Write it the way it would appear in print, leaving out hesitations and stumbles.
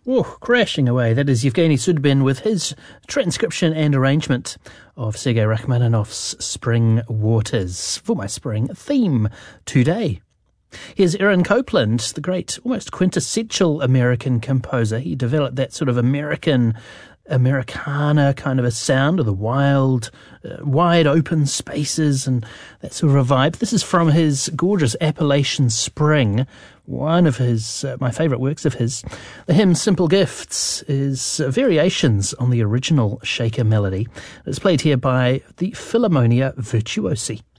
Oh, crashing away. That is Yevgeny Sudbin with his transcription and arrangement of Sergei Rachmaninoff's Spring Waters for my spring theme today. Here's Aaron Copland, the great, almost quintessential American composer. He developed that sort of Americana kind of a sound of the wild, wide open spaces and that sort of a vibe. This is from his gorgeous Appalachian Spring, one of his my favourite works of his. The hymn Simple Gifts is variations on the original Shaker melody. It's played here by the Philharmonia Virtuosi.